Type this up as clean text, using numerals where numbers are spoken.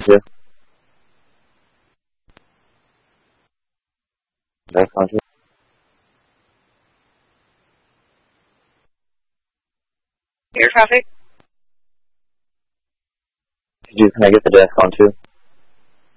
Yeah. Desk on 2. Air traffic. Can I get the desk on 2?